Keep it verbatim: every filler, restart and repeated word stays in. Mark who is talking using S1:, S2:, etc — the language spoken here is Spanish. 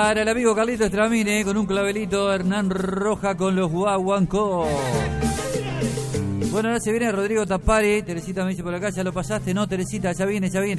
S1: Para el amigo Carlito Estramine, con un clavelito, Hernán Roja con los Guaguancó. Bueno, ahora se viene Rodrigo Tapari. Teresita me dice por acá, ¿ya lo pasaste? No, Teresita, ya viene, ya viene.